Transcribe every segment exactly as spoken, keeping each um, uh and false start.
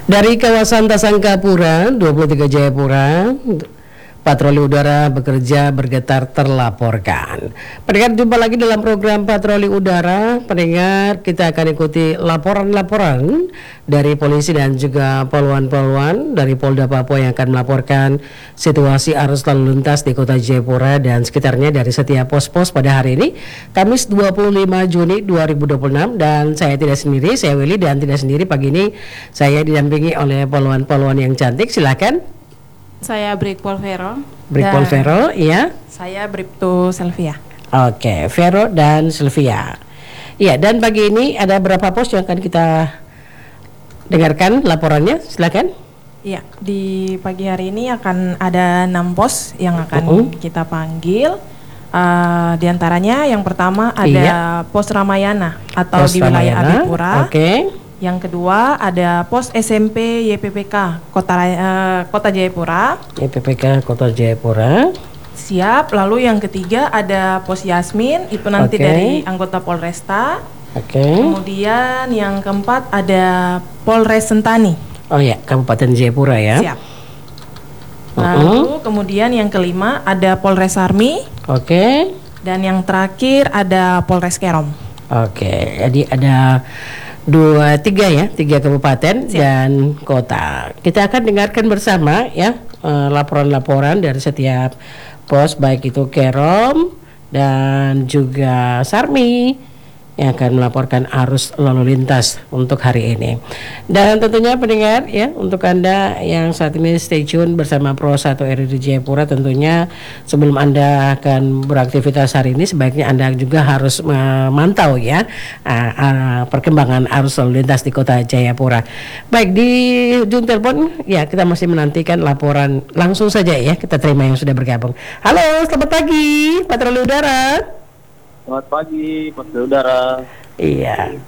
Dari kawasan Tasangkapura, dua puluh tiga Jayapura, patroli udara bekerja bergetar terlaporkan. Pendengar, jumpa lagi dalam program patroli udara. Pendengar, kita akan ikuti laporan-laporan dari polisi dan juga poluan-poluan dari Polda Papua yang akan melaporkan situasi arus lalu lintas di Kota Jayapura dan sekitarnya dari setiap pos-pos pada hari ini, Kamis dua puluh lima Juni dua ribu dua puluh enam. Dan saya tidak sendiri, saya Willy, dan tidak sendiri pagi ini saya didampingi oleh poluan-poluan yang cantik. Silakan. Saya Brigpol Vero. Brigpol Vero, iya. Saya Bribtu Sylvia. Oke, Vero dan Sylvia. Iya, dan pagi ini ada berapa pos yang akan kita dengarkan laporannya? Silakan. Iya, di pagi hari ini akan ada enam pos yang akan uh-uh. kita panggil. Uh, di antaranya yang pertama ada iya. Pos Ramayana atau Pos di wilayah Ramayana. Abipura. Oke. Okay. Yang kedua ada Pos S M P Y P P K Kota uh, Kota Jayapura. Y P P K Kota Jayapura. Siap. Lalu yang ketiga ada Pos Yasmin, itu nanti okay. dari anggota Polresta. Oke. Okay. Kemudian yang keempat ada Polres Sentani. Oh ya, Kabupaten Jayapura ya. Siap. Lalu uh-uh. kemudian yang kelima ada Polres Army. Oke. Okay. Dan yang terakhir ada Polres Kerom. Oke, okay. Jadi ada dua tiga ya tiga kabupaten Siap. Dan kota. Kita akan dengarkan bersama ya uh, laporan-laporan dari setiap pos, baik itu Kerom dan juga Sarmi yang akan melaporkan arus lalu lintas untuk hari ini. Dan tentunya pendengar ya, untuk Anda yang saat ini stay tune bersama Pro satu R I D Jayapura, tentunya sebelum Anda akan beraktivitas hari ini sebaiknya Anda juga harus memantau ya uh, uh, perkembangan arus lalu lintas di Kota Jayapura. Baik, di ujung telepon ya kita masih menantikan laporan, langsung saja ya kita terima yang sudah bergabung. Halo, selamat pagi patroli udara. Selamat pagi, patroli udara. Iya.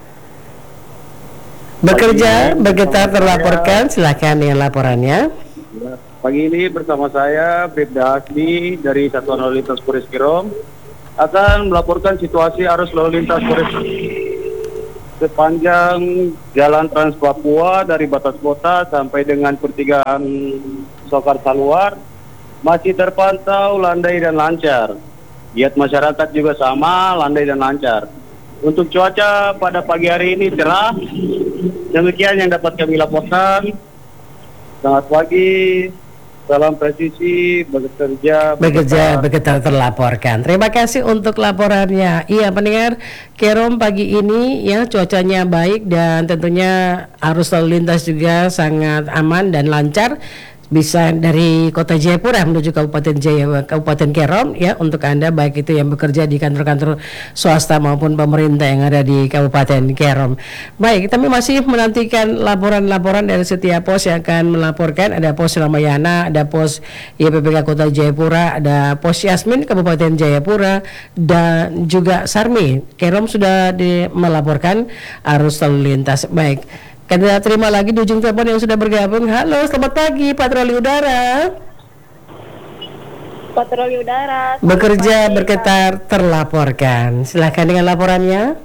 Bekerja, bergetar terlaporkan, silakan dengan laporannya. Ya, pagi ini bersama saya, Bribda Hasmi dari Satuan Lalu Lintas Polres Kerom akan melaporkan situasi arus lalu lintas Polres sepanjang Jalan Trans Papua dari batas kota sampai dengan pertigaan Sokar Saluar masih terpantau landai dan lancar. Giat masyarakat juga sama, landai dan lancar. Untuk cuaca pada pagi hari ini cerah. Demikian yang dapat kami laporkan. Selamat pagi, salam presisi, bekerja, bekerja, bekerja terlaporkan. Terima kasih untuk laporannya. Iya pendengar, Kerom pagi ini ya cuacanya baik dan tentunya arus lalu lintas juga sangat aman dan lancar. Bisa dari Kota Jayapura menuju Kabupaten Jaya, Kabupaten Kerom ya, untuk Anda baik itu yang bekerja di kantor-kantor swasta maupun pemerintah yang ada di Kabupaten Kerom. Baik, kami masih menantikan laporan-laporan dari setiap pos yang akan melaporkan. Ada Pos Ramayana, ada Pos Y P P K Kota Jayapura, ada Pos Yasmin Kabupaten Jayapura dan juga Sarmi. Kerom sudah di, melaporkan arus lalu lintas. Baik, kita terima lagi di ujung telepon yang sudah bergabung. Halo, selamat pagi patroli udara. Patroli udara. Bekerja, pagi, bergetar, terlaporkan. Silakan dengan laporannya.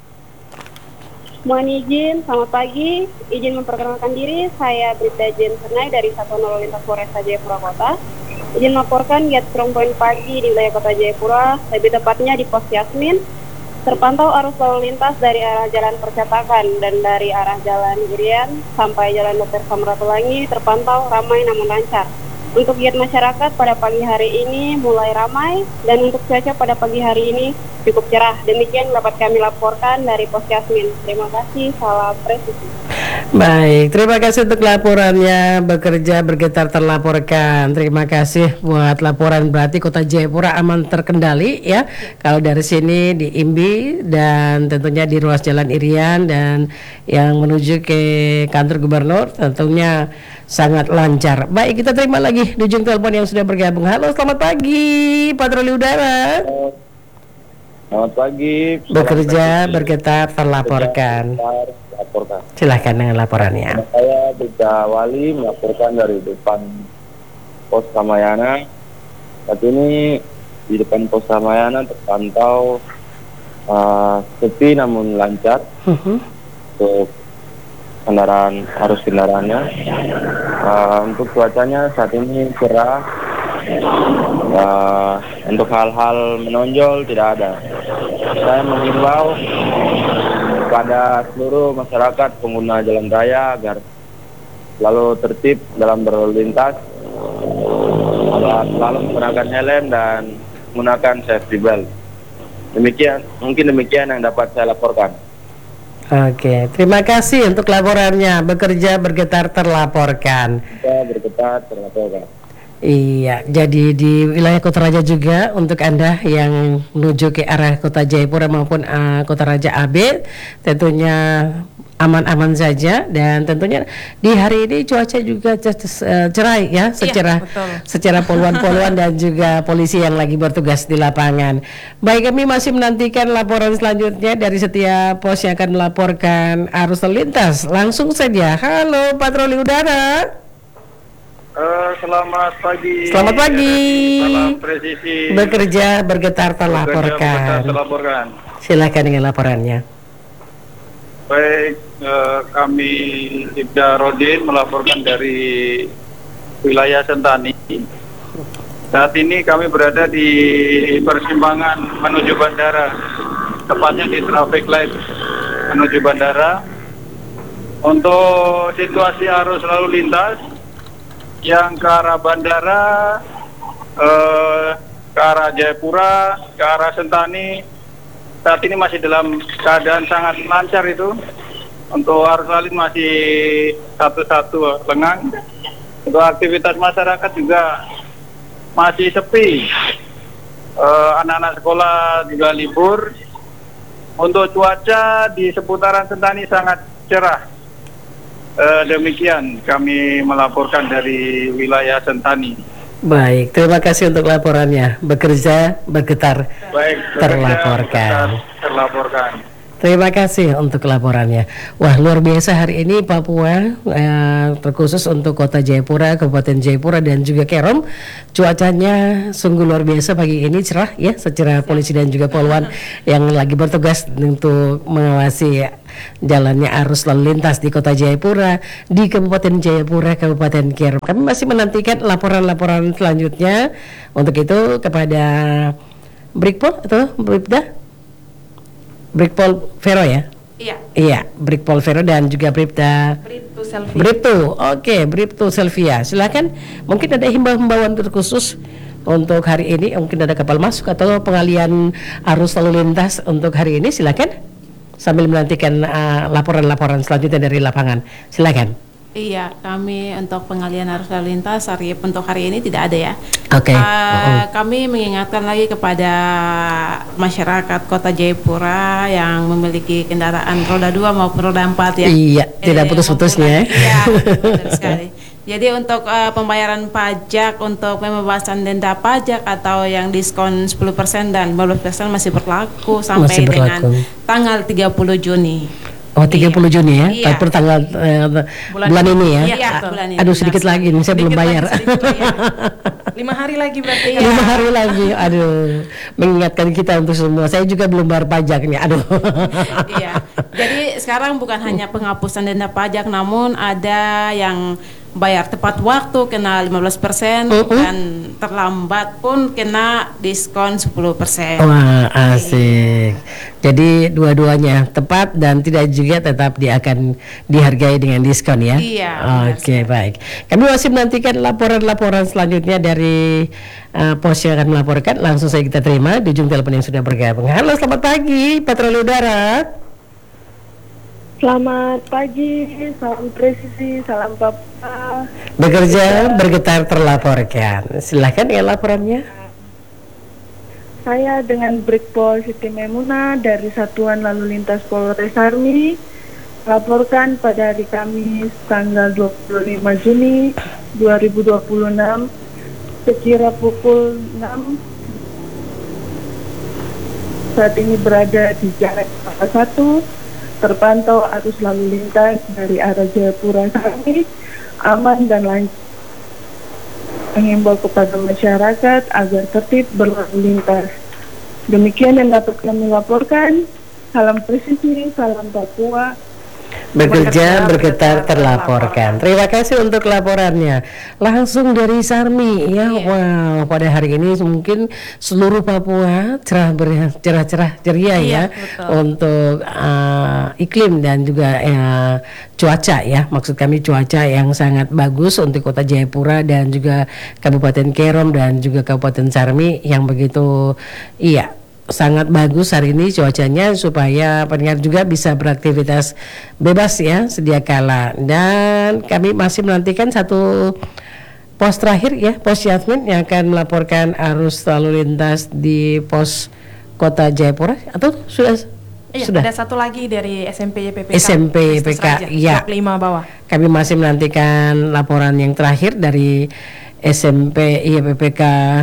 Mohon izin, selamat pagi. Izin memperkenalkan diri, saya Bribda Jen Sernai dari Satuan Lalu Lintas Polresta Jayapura Kota. Izin melaporkan giat strong point pagi di wilayah Kota Jayapura, lebih tepatnya di Pos Yasmin. Terpantau arus lalu lintas dari arah Jalan Percetakan dan dari arah Jalan Irian sampai Jalan Dokter Samratulangi terpantau ramai namun lancar. Untuk giat masyarakat pada pagi hari ini mulai ramai dan untuk cuaca pada pagi hari ini cukup cerah. Demikian dapat kami laporkan dari Pos Yasmin. Terima kasih, salam presisi. Baik, terima kasih untuk laporannya. Bekerja, bergetar, terlaporkan. Terima kasih buat laporan. Berarti Kota Jayapura aman terkendali ya. Kalau dari sini di Imbi dan tentunya di ruas Jalan Irian dan yang menuju ke kantor gubernur tentunya sangat lancar. Baik, kita terima lagi di ujung telepon yang sudah bergabung. Halo, selamat pagi patroli udara. Selamat pagi. Bekerja, bergetar, terlaporkan. Laporkan. Silahkan dengan laporannya. Saya Bribda Wali melaporkan dari depan Pos Ramayana. Saat ini di depan Pos Ramayana terpantau uh, sepi namun lancar. Uh-huh. Untuk kendaraan arus kendaraannya. Uh, untuk cuacanya saat ini cerah. Uh, untuk hal-hal menonjol tidak ada. Saya mengimbau kepada seluruh masyarakat pengguna jalan raya agar selalu tertib dalam berlalu lintas, agar selalu menggunakan helm dan menggunakan safety belt. Demikian, mungkin demikian yang dapat saya laporkan. Oke, terima kasih untuk laporannya. Bekerja bergetar terlaporkan. Kita bergetar terlaporkan. Iya, jadi di wilayah Kota Raja juga untuk Anda yang menuju ke arah Kota Jayapura maupun uh, Kota Raja A B tentunya aman-aman saja, dan tentunya di hari ini cuaca juga cerah ya, secara iya, secara poluan-poluan dan juga polisi yang lagi bertugas di lapangan. Baik, kami masih menantikan laporan selanjutnya dari setiap pos yang akan melaporkan arus lalu lintas. Langsung saja, halo patroli udara. Uh, selamat pagi. Selamat pagi. Salam presisi. Bekerja bergetar terlaporkan. Bekerja bergetar terlaporkan. Silakan dengan laporannya. Baik, uh, kami Ibda Rodin melaporkan dari wilayah Sentani. Saat ini kami berada di persimpangan menuju bandara, tepatnya di traffic light menuju bandara. Untuk situasi arus lalu lintas yang ke arah bandara, eh, ke arah Jayapura, ke arah Sentani, saat ini masih dalam keadaan sangat lancar itu. Untuk arus lalu lintas masih satu-satu lengang. Untuk aktivitas masyarakat juga masih sepi. Eh, anak-anak sekolah juga libur. Untuk cuaca di seputaran Sentani sangat cerah. Uh, demikian kami melaporkan dari wilayah Sentani. Baik, terima kasih untuk laporannya. Bekerja bergetar Baik, terlaporkan. Bekerja, terlaporkan. Terima kasih untuk laporannya. Wah, luar biasa hari ini Papua, eh, terkhusus untuk Kota Jayapura, Kabupaten Jayapura dan juga Kerom. Cuacanya sungguh luar biasa pagi ini, cerah ya, secara polisi dan juga poluan yang lagi bertugas untuk mengawasi jalannya arus lalu lintas di Kota Jayapura, di Kabupaten Jayapura, Kabupaten Kerom. Kami masih menantikan laporan-laporan selanjutnya. Untuk itu kepada Brigpol atau Bribda? Brigpol Vero ya? Iya. Iya, Brigpol Vero dan juga Bribda Bribtu Selfie. Bribtu, oke, Bribtu Selvia. Silakan, mungkin ada himbauan terkhusus untuk hari ini, mungkin ada kapal masuk atau pengalian arus lalu lintas untuk hari ini, silakan. Sambil menantikan uh, laporan-laporan selanjutnya dari lapangan. Silakan. Iya, kami untuk pengalian arus lalu lintas hari untuk hari ini tidak ada ya. Oke. Okay. Uh, uh-uh. Kami mengingatkan lagi kepada masyarakat Kota Jayapura yang memiliki kendaraan roda dua maupun roda empat ya. Iya, eh, tidak putus-putusnya. Iya, betul sekali. Jadi untuk uh, pembayaran pajak, untuk pembebasan denda pajak atau yang diskon sepuluh persen dan lima belas persen masih berlaku sampai masih berlaku. dengan tanggal tiga puluh Juni. Oh, tiga puluh iya. Juni ya, Iya. per tanggal eh, bulan, bulan ini ya. Iya, bulan ini. Aduh, sedikit Nah, lagi nih, saya belum bayar. Lagi, sedikit lagi. Lima hari lagi berarti ya. Lima hari lagi, aduh, mengingatkan kita untuk semua. Saya juga belum bayar pajak nih, aduh. Iya. Jadi sekarang bukan hanya penghapusan denda pajak, namun ada yang bayar tepat waktu kena lima belas persen uh-uh. dan terlambat pun kena diskon sepuluh persen. Wah, asik. Jadi dua-duanya tepat dan tidak juga tetap dia akan dihargai dengan diskon ya. Iya. Oke, baik. Kami masih menantikan laporan-laporan selanjutnya dari uh, pos yang akan melaporkan. Langsung saja kita terima di ujung telepon yang sudah bergabung. Halo, selamat pagi, patroli udara. Selamat pagi, salam presisi, salam Bapak. Bekerja bergetar terlaporkan. Silahkan dengan laporannya. Saya dengan Brigpol Siti Memuna dari Satuan Lalu Lintas Polres Army laporkan pada hari Kamis tanggal dua puluh lima Juni dua ribu dua puluh enam sekira pukul enam. Saat ini berada di jalan satu. Terpantau arus lalu lintas dari arah Jayapura Sari aman dan lancar. Mengimbau kepada masyarakat agar tertib berlalu lintas. Demikian yang dapat kami laporkan. Salam presisi, salam Papua. Bekerja, bergetar, terlaporkan. Terima kasih untuk laporannya. Langsung dari Sarmi, ya. Iya. Wow, pada hari ini mungkin seluruh Papua cerah ber- cerah-cerah ceria Iya, ya betul. untuk uh, iklim dan juga uh, cuaca ya. Maksud kami cuaca yang sangat bagus untuk Kota Jayapura dan juga Kabupaten Kerom dan juga Kabupaten Sarmi yang begitu iya. Sangat bagus hari ini cuacanya supaya pendengar juga bisa beraktivitas bebas ya sedia kala. Dan kami masih menantikan satu pos terakhir ya, pos Yasmin yang akan melaporkan arus lalu lintas di pos Kota Jayapura atau sudah Iya, sudah ada satu lagi dari S M P Y P P K. S M P Y P K, iya. Blok lima bawah. Kami masih menantikan laporan yang terakhir dari S M P Y P P K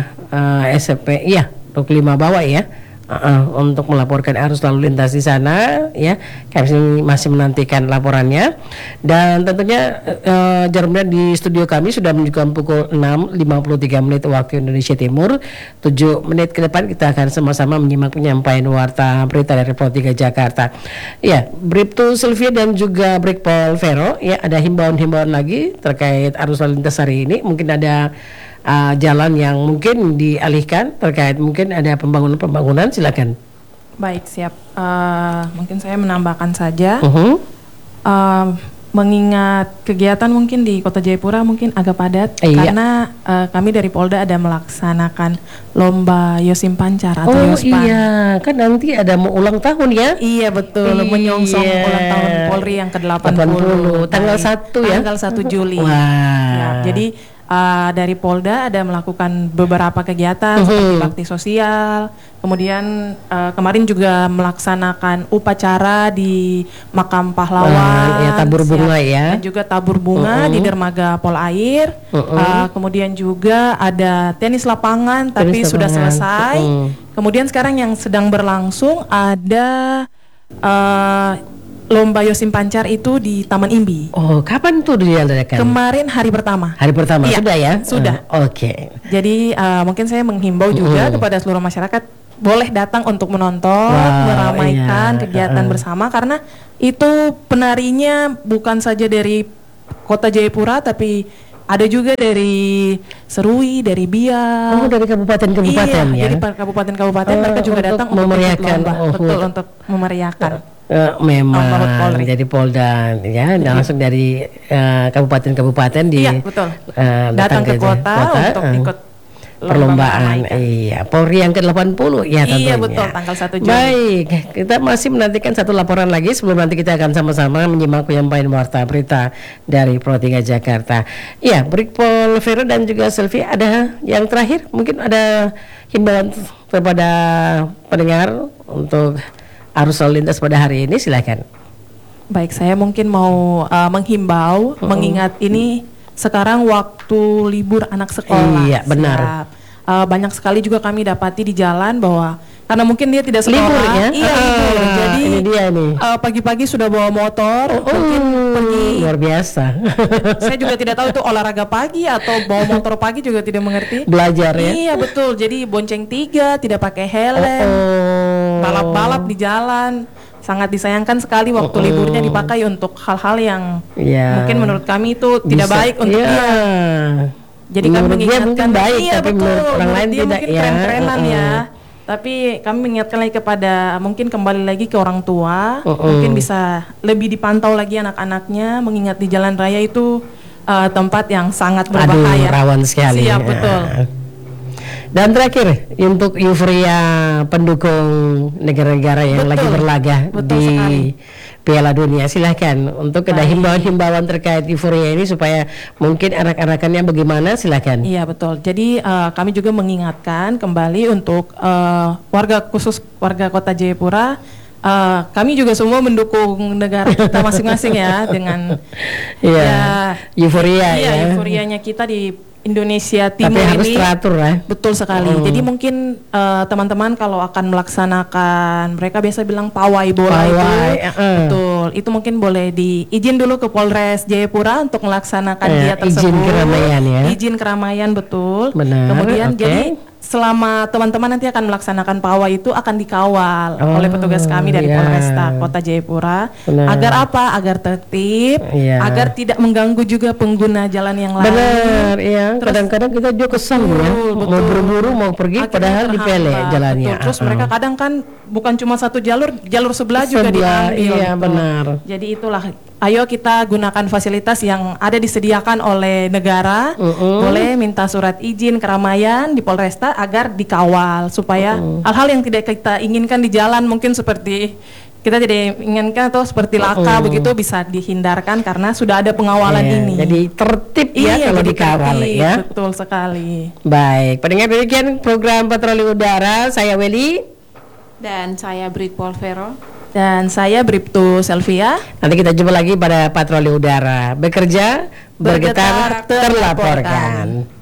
uh, S M P iya blok lima bawah ya. Uh, untuk melaporkan arus lalu lintas di sana ya, kami masih menantikan laporannya. Dan tentunya uh, jamnya di studio kami sudah menunjukkan pukul enam lima puluh tiga menit waktu Indonesia Timur. Tujuh menit ke depan kita akan sama-sama menyimak penyampaian warta berita dari Pro tiga Jakarta. Ya, Bribtu Sylvia dan juga Brigpol Vero ya, ada himbauan-himbauan lagi terkait arus lalu lintas hari ini. Mungkin ada Uh, jalan yang mungkin dialihkan terkait mungkin ada pembangunan-pembangunan, silakan. Baik, siap. Uh, mungkin saya menambahkan saja. Uh-huh. Uh, mengingat kegiatan mungkin di Kota Jayapura mungkin agak padat Eh, iya. karena uh, kami dari Polda ada melaksanakan lomba Yosim Pancar atau Oh Yospan. iya, kan nanti ada mau ulang tahun ya. Iya betul, Iya. menyongsong ulang tahun Polri yang ke delapan puluh. Tanggal satu ya? Tanggal satu Juli. Wah. Ya, jadi uh, dari Polda ada melakukan beberapa kegiatan Mhm. seperti bakti sosial. Kemudian uh, kemarin juga melaksanakan upacara di Makam Pahlawan. Wah, ya, tabur siap. bunga ya. Dan juga tabur bunga Mhm. di dermaga Polair. Mhm. Uh, kemudian juga ada tenis lapangan tapi Tenis sudah lapangan. selesai. Mhm. Kemudian sekarang yang sedang berlangsung ada uh, lomba Yosim Pancar itu di Taman Imbi. Oh, kapan tuh diadakan? Kemarin hari pertama. Hari pertama Iya, sudah ya? sudah. Uh, Oke. Jadi uh, mungkin saya menghimbau juga Mhm. kepada seluruh masyarakat boleh datang untuk menonton, Wow, meramaikan iya. kegiatan Uh-uh. bersama karena itu penarinya bukan saja dari Kota Jayapura tapi ada juga dari Serui, dari Biak. Oh, dari kabupaten-kabupaten iya, ya. jadi para kabupaten-kabupaten Oh, mereka juga untuk datang untuk ikut memeriahkan. lomba. Oh, Betul, untuk- untuk memeriahkan. Eh, memang Nomor Polri. jadi Polda ya, dan langsung dari eh, kabupaten-kabupaten di Iya, betul. eh, Datang ke kota, untuk eh, ikut lomba perlombaan. meramaikan. Iya, Polri yang ke delapan puluh ya tentunya. Iya, betul, tanggal satu Juli. Baik, kita masih menantikan satu laporan lagi sebelum nanti kita akan sama-sama menyimak penyampaian warta berita dari Pro tiga Jakarta. Iya, Brigpol Vero dan juga Sylvia, ada yang terakhir mungkin ada himbauan kepada pendengar untuk arus lalu lintas pada hari ini, silakan. Baik, saya mungkin mau uh, menghimbau, mengingat ini sekarang waktu libur anak sekolah. Iya, benar. Siap. Uh, banyak sekali juga kami dapati di jalan bahwa karena mungkin dia tidak sekolah, Libur ya? iya Ah, libur. Jadi ini dia nih. uh, pagi-pagi sudah bawa motor, mungkin pergi. Luar biasa. Saya juga tidak tahu itu olahraga pagi atau bawa motor pagi juga tidak mengerti. Belajar ya. Iya betul. Jadi bonceng tiga, tidak pakai helm, Oh. balap-balap di jalan. Sangat disayangkan sekali waktu Oh. liburnya dipakai untuk hal-hal yang Iya. mungkin menurut kami itu tidak Bisa. baik untuk Iya. dia. Jadi kami Menurut dia mengingatkan, mungkin baik, iya tapi betul, menurut orang lain dia tidak mungkin ya. keren-kerenan Mm-mm. ya. Tapi kami mengingatkan lagi kepada mungkin kembali lagi ke orang tua, Mm-mm. mungkin bisa lebih dipantau lagi anak-anaknya, mengingat di jalan raya itu uh, tempat yang sangat Aduh, berbahaya. rawan sekali. Siap, Ya. betul. Dan terakhir untuk euforia pendukung negara-negara yang Betul. lagi berlaga Betul di sekali. Piala Dunia, silahkan untuk ada Baik. himbauan-himbauan terkait euforia ini supaya mungkin anak-anakannya bagaimana, silahkan. Iya betul. Jadi uh, kami juga mengingatkan kembali untuk uh, warga khusus warga Kota Jayapura. Uh, kami juga semua mendukung negara kita masing-masing ya dengan Iya. ya, Euforia iya, ya. euforianya kita di Indonesia Tapi Timur harus ini. teratur ya. Betul sekali. Oh. Jadi mungkin uh, teman-teman kalau akan melaksanakan, mereka biasa bilang pawai bola itu, Pawai, uh-uh. betul. Itu mungkin boleh diizin dulu ke Polres Jayapura untuk melaksanakan Eh, dia tersebut. izin keramaian ya. Izin keramaian betul. Benar, Kemudian oke. jadi selama teman-teman nanti akan melaksanakan pawai itu akan dikawal Oh, oleh petugas kami dari iya. Polresta Kota Jayapura. Benar. Agar apa? Agar tertib, Iya. agar tidak mengganggu juga pengguna jalan yang lain. Benar, iya. Terus- Kadang-kadang kita juga kesal ya, betul. mau buru-buru mau pergi, Akhirnya padahal dipele terhambat. jalannya. Betul. Terus Uh-uh. mereka kadang kan bukan cuma satu jalur, jalur sebelah juga Sebelah, diambil. iya, gitu. benar. Jadi itulah, ayo kita gunakan fasilitas yang ada disediakan oleh negara. Uh-uh. Boleh minta surat izin keramaian di Polresta agar dikawal supaya hal-hal yang tidak kita inginkan di jalan, mungkin seperti kita tidak inginkan atau seperti laka Uh-uh. begitu, bisa dihindarkan karena sudah ada pengawalan Iya, ini. Jadi tertib ya Iya, kalau jadi dikawal tertib, ya. betul sekali. Baik, pendengar demikian program Patroli Udara. Saya Welly. Dan saya Brit Polvero. Dan saya Bribtu Selvia. Nanti kita jumpa lagi pada Patroli Udara. Bekerja, bergetar, Bergetar, terlaporkan. terlaporkan.